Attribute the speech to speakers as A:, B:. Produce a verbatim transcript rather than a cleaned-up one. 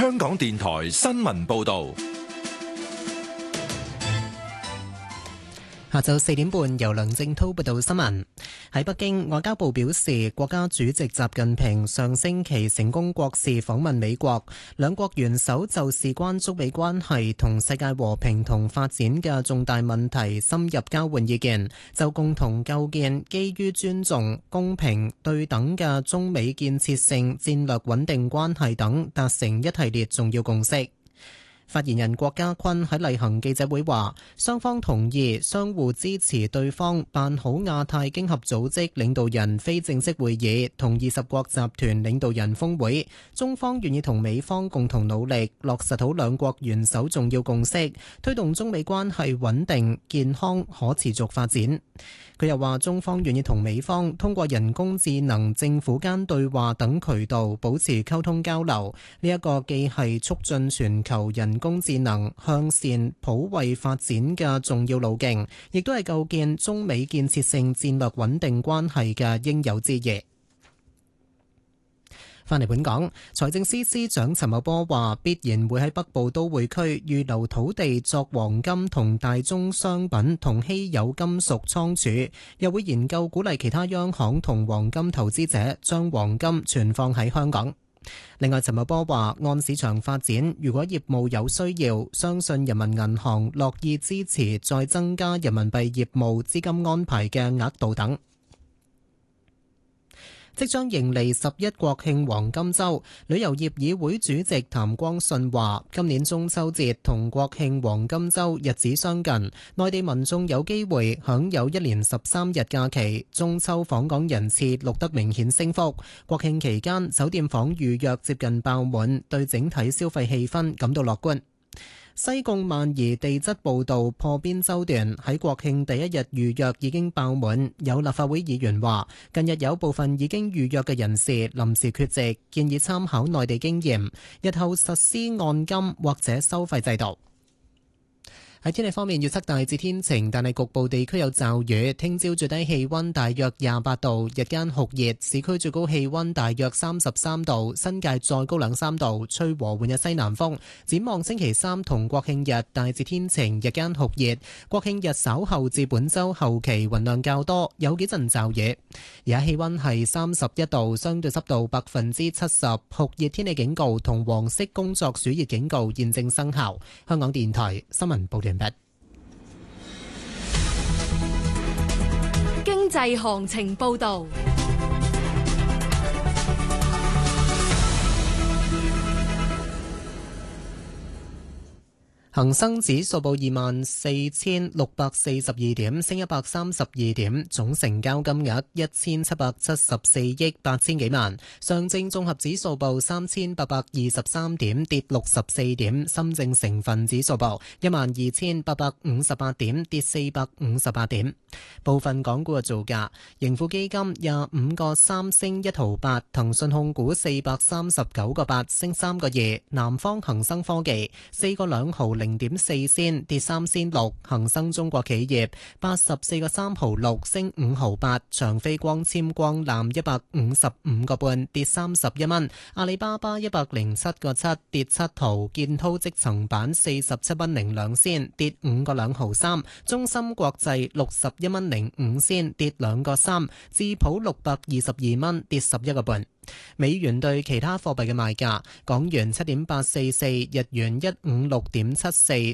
A: 香港電台新聞報道。
B: 下晝四點半，由梁正滔報道新聞。喺北京，外交部表示，國家主席習近平上星期成功國事訪問美國，兩國元首就事關中美關係同世界和平同發展嘅重大問題深入交換意見，就共同構建基於尊重、公平、對等嘅中美建設性戰略穩定關係等達成一系列重要共識。發言人郭家坤喺例行記者會話，雙方同意相互支持對方辦好亞太經合組織領導人非正式會議同二十國集團領導人峰會，中方願意同美方共同努力，落實好兩國元首重要共識，推動中美關係穩定、健康、可持續發展。佢又話，中方願意同美方通過人工智能、政府間對話等渠道保持溝通交流，呢一個既係促進全球人工智能向善普惠發展嘅重要路徑，亦都係構建中美建設性戰略穩定關係嘅應有之義。返嚟本港，財政司司長陳茂波話，必然會喺北部都會區預留土地作黃金同大宗商品同稀有金屬倉儲，又會研究鼓勵其他央行同黃金投資者將黃金存放喺香港。另外，陳茂波話，按市場發展，如果業務有需要，相信人民銀行樂意支持再增加人民幣業務資金安排嘅額度等。即將迎嚟十一國慶黃金週，旅遊業議會主席譚光信話，今年中秋節同國慶黃金週日子相近，內地民眾有機會享有一連十三日假期，中秋訪港人次錄得明顯升幅。國慶期間酒店房預約接近爆滿，對整體消費氣氛感到樂觀。西貢萬宜地質步道破邊洲段喺國慶第一日預約已經爆滿，有立法會議員話，近日有部分已經預約嘅人士臨時缺席，建議參考內地經驗，日後實施按金或者收費制度。喺天氣方面，預測大致天晴，但係局部地區有驟雨。聽朝最低氣溫大約廿八度，日間酷熱，市區最高氣溫大約三十三度，新界再高兩三度，吹和緩嘅西南風。展望星期三同國慶日大致天晴，日間酷熱。國慶日稍後至本週後期雲量較多，有幾陣驟雨。而家氣溫係三十一度，相對濕度百分之七十，酷熱天氣警告同黃色工作暑熱警告現正生效。香港電台新聞報道。
C: 經濟行情報道。
B: 恒生指數報二萬四千六百四十二點，升一百三十二點，總成交金額一千七百七十四億八千幾萬。上證綜合指數報三千八百二十三點，跌六十四點。深證成分指數報一萬二千八百五十八點，跌四百五十八點。部分港股嘅造價：盈富基金廿五個三升一毫八，騰訊控股四百三十九個八升三個二，南方恒生科技四個兩毫零點四仙跌三仙六，恒生中國企業八十四個三毫六升五毫八，長飛光纖光纜一百五十五個半跌三十一蚊，阿里巴巴一百零七個七跌七毫，建滔積層板四十七蚊零兩仙跌五個兩毫三，中芯國際六十一蚊零五仙跌兩個三，智普六百二十二蚊跌十一個半。美元對其他貨幣嘅賣價：港元七點八四四，日元一五六點七四，